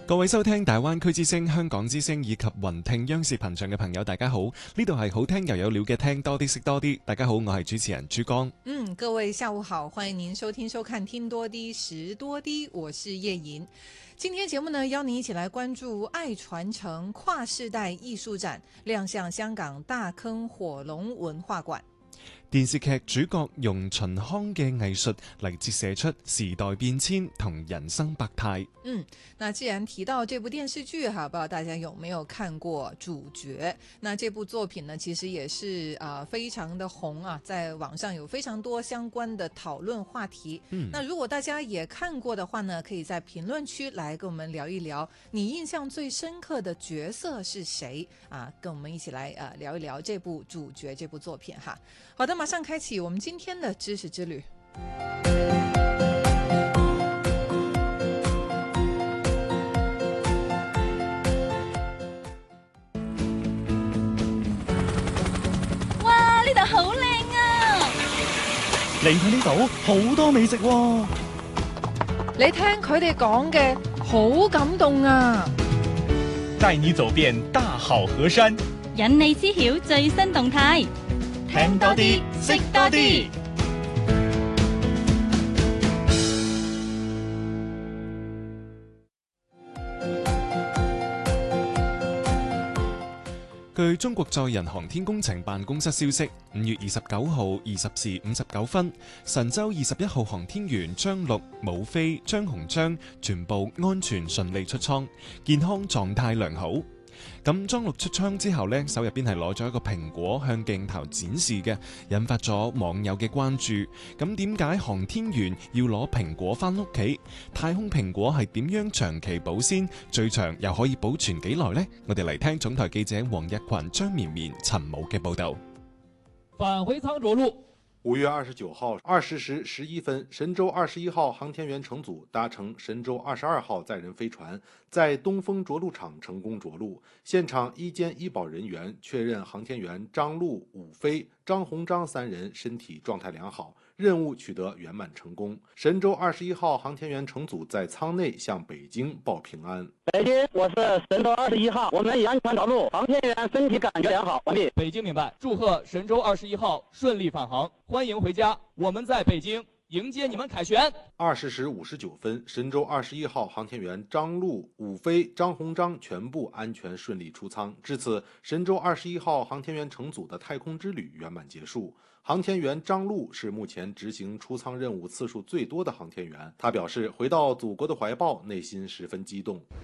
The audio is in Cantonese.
各位收聽大灣區之聲、香港之聲以及雲聽央視頻道嘅朋友，大家好！呢度係好聽又有料嘅聽多啲識多啲。大家好，我係主持人珠江。 各位下午好，歡迎您收聽收看聽多啲識多啲，我是葉瑩。今天節目呢，邀您一起來關注愛傳承跨世代藝術展亮相香港大坑火龍文化館。 電視劇主角用秦腔嘅藝術嚟折射出時代變遷同人生百態。 那既然提到這部電視劇哈，不知道大家有沒有看過主角？那這部作品呢，其實也是非常的紅啊，在網上有非常多相關的討論話題。那如果大家也看過的話呢，可以在評論區來跟我們聊一聊，你印象最深刻的角色是誰啊？跟我們一起來聊一聊這部主角這部作品哈。好的，馬上開啟我們今天的知識之旅。 哇，呢度好靚啊！ 嚟睇呢度好多美食喎。 你聽佢哋講嘅好感動啊！ 帶你走遍大好河山， 引你知曉最新動態， 聽多啲，識多啲。 據中國載人航天工程辦公室消息，5月29號20時59分，神舟21號航天員張陸、武飛、張鴻章全部安全順利出艙，健康狀態良好。咁張陸出艙之後呢，手入邊係攞咗一個蘋果向鏡頭展示嘅，引發咗網友嘅關注。咁點解航天員要攞蘋果返屋企？太空蘋果係點樣長期保鮮？最長又可以保存幾耐呢？我哋嚟聽總台記者黃日群、張綿綿、陳武嘅報道。 返回艙着陸。 5月29號20時11分，神舟21號航天員乘組搭乘神舟22號載人飛船，在東風着陸場成功着陸。現場醫監醫保人員確認航天員張陸、武飛、張鴻章三人身體狀態良好，任務取得圓滿成功。神舟21號航天員乘組在艙內向北京報平安。 北京，我是神舟21號，我們已安全着陸，航天員身體感覺良好，完畢。 北京明白，祝賀神舟21號順利返航，歡迎回家，我們在北京迎接你們凱旋。 20時59分，神舟21號航天員張陸、武飛、張鴻章全部安全順利出艙。至此，神舟21號航天員乘組的太空之旅圓滿結束。航天員張陸是目前執行出艙任務次數最多的航天員。他表示，回到祖國的懷抱，內心十分激動。